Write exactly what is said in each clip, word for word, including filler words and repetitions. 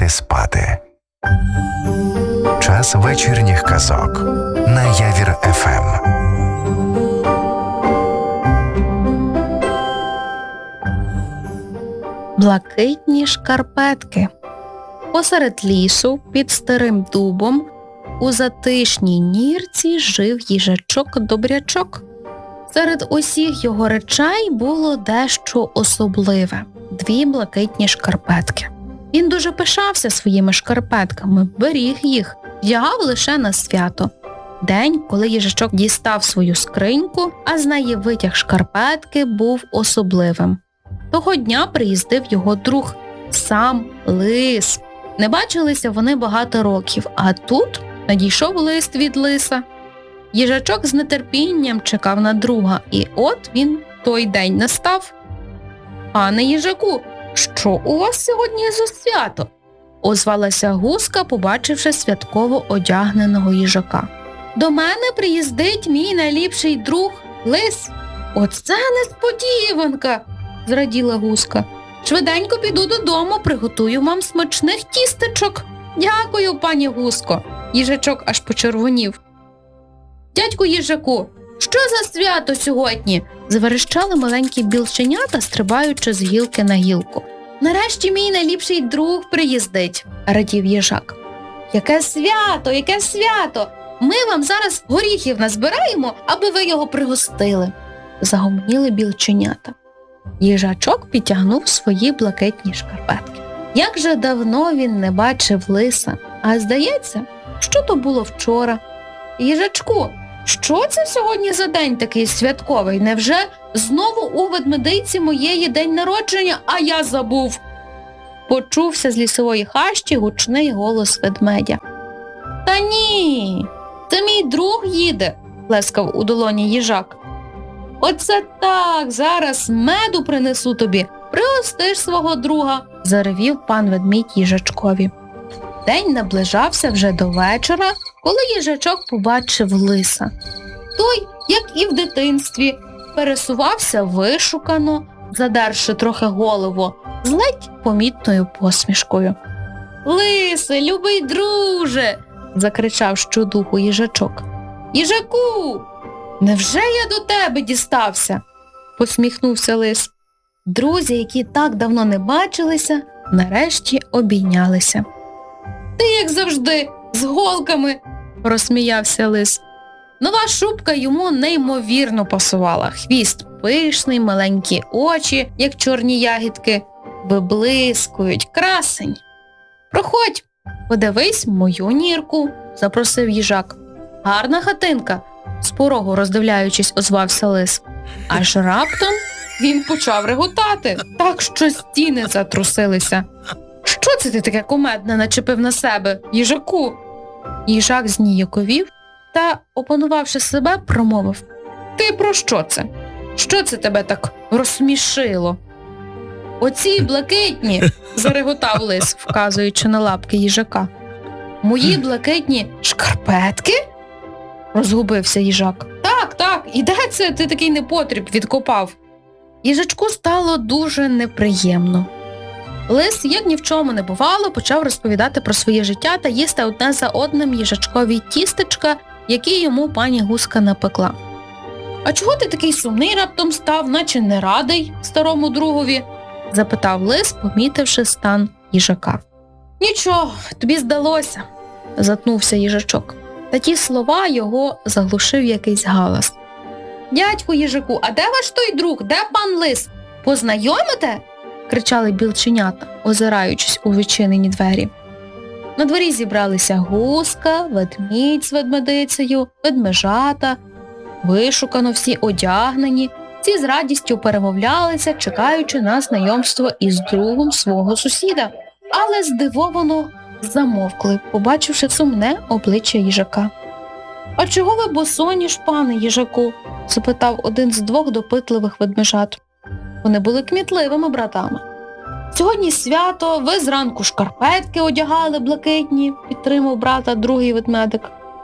ляги спати. Час вечірніх казок на Явір еф ем. Блакитні шкарпетки. Посеред лісу, під старим дубом, у затишній нірці жив їжачок-добрячок. Серед усіх його речей було дещо особливе – дві блакитні шкарпетки. Він дуже пишався своїми шкарпетками, беріг їх, вдягав лише на свято. День, коли їжачок дістав свою скриньку, а з неї витяг шкарпетки, був особливим. Того дня приїздив його друг, сам лис. Не бачилися вони багато років, а тут надійшов лист від лиса. Їжачок з нетерпінням чекав на друга, і от він той день настав. «Пане їжаку, що у вас сьогодні за свято?» – озвалася гуска, побачивши святково одягненого їжака. «До мене приїздить мій найліпший друг лис». «Оце несподіванка!» – зраділа гуска. «Швиденько піду додому, приготую вам смачних тістечок». «Дякую, пані гуско!» – їжачок аж почервонів. «Дядьку їжаку, що за свято сьогодні?» – заверещали маленькі білченята, стрибаючи з гілки на гілку. «Нарешті мій найліпший друг приїздить», – радів їжак. «Яке свято, яке свято! Ми вам зараз горіхів назбираємо, аби ви його пригостили», – загомоніли білченята. Їжачок підтягнув свої блакитні шкарпетки. Як же давно він не бачив лиса, а здається, що то було вчора. «Їжачку, що це сьогодні за день такий святковий? Невже знову у ведмедиці моєї день народження, а я забув?» Почувся з лісової хащі гучний голос ведмедя. «Та ні, це мій друг їде», – плескав у долоні їжак. «Оце так, зараз меду принесу тобі, пригостиш свого друга», – заревів пан ведмідь їжачкові. День наближався вже до вечора, коли їжачок побачив лиса. Той, як і в дитинстві, пересувався вишукано, задерши трохи голову, з ледь помітною посмішкою. «Лисе, любий друже!» – закричав щодуху їжачок. «Їжаку! Невже я до тебе дістався?» – посміхнувся лис. Друзі, які так давно не бачилися, нарешті обійнялися. «Ти, як завжди, з голками!» – розсміявся лис. Нова шубка йому неймовірно пасувала. Хвіст пишний, маленькі очі, як чорні ягідки, виблискують, красень. «Проходь, подивись мою нірку», – запросив їжак. «Гарна хатинка», – з порогу роздивляючись, озвався лис. Аж раптом він почав реготати, так що стіни затрусилися. «Що це ти таке кумедне начепив на себе, їжаку?» Їжак зніяковів та, опанувавши себе, промовив. «Ти про що це? Що це тебе так розсмішило?» «Оці блакитні!» – зареготав лис, вказуючи на лапки їжака. «Мої блакитні шкарпетки?» – розгубився їжак. «Так, так, і де це ти такий непотріб відкопав?» Їжачку стало дуже неприємно. Лис, як ні в чому не бувало, почав розповідати про своє життя та їсти одне за одним їжачкові тістечка, які йому пані гуска напекла. «А чого ти такий сумний раптом став, наче не радий старому другові?» – запитав лис, помітивши стан їжака. «Нічого, тобі здалося», – затнувся їжачок. Та ті слова його заглушив якийсь галас. «Дядьку їжаку, а де ваш той друг? Де пан лис? Познайомите?» – кричали білченята, озираючись у відчинені двері. На дворі зібралися гуска, ведмідь з ведмедицею, ведмежата, вишукано всі одягнені. Ці з радістю перемовлялися, чекаючи на знайомство із другом свого сусіда. Але здивовано замовкли, побачивши сумне обличчя їжака. «А чого ви босоніж, пане їжаку?» – запитав один з двох допитливих ведмежат. Вони були кмітливими братами. «Сьогодні свято, ви зранку шкарпетки одягали блакитні», – підтримав брата другий ведмедик.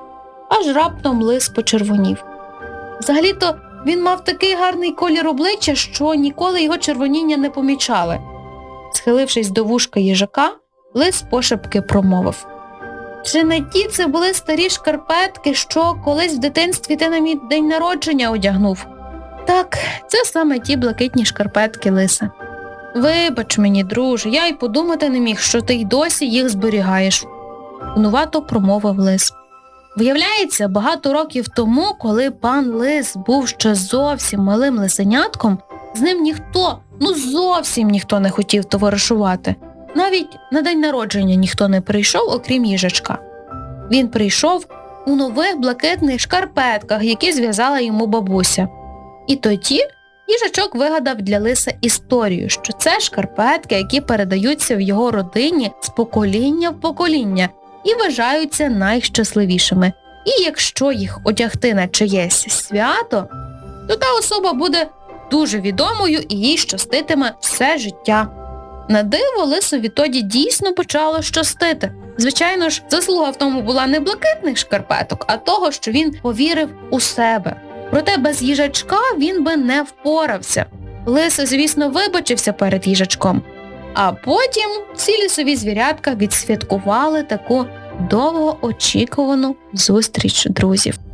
Аж раптом лис почервонів. Взагалі-то він мав такий гарний колір обличчя, що ніколи його червоніння не помічали. Схилившись до вушка їжака, Лис пошепки промовив: «Чи не ті це були старі шкарпетки, що колись в дитинстві ти на мій день народження одягнув?» «Так, це саме ті блакитні шкарпетки, Лисе». «Вибач мені, друже, я й подумати не міг, що ти й досі їх зберігаєш», – винувато промовив Лис. Виявляється, багато років тому, коли пан Лис був ще зовсім малим лисенятком, з ним ніхто, ну зовсім ніхто не хотів товаришувати. Навіть на день народження ніхто не прийшов, окрім їжачка. Він прийшов у нових блакитних шкарпетках, які зв'язала йому бабуся. І тоді їжачок вигадав для Лиса історію, що це шкарпетки, які передаються в його родині з покоління в покоління і вважаються найщасливішими. І якщо їх одягти на чиєсь свято, то та особа буде дуже відомою і їй щаститиме все життя. На диво, Лисові тоді дійсно почало щастити. Звичайно ж, заслуга в тому була не блакитних шкарпеток, а того, що він повірив у себе. Проте без їжачка він би не впорався. Лис, звісно, вибачився перед їжачком. А потім всі лісові звірятка відсвяткували таку довгоочікувану зустріч друзів.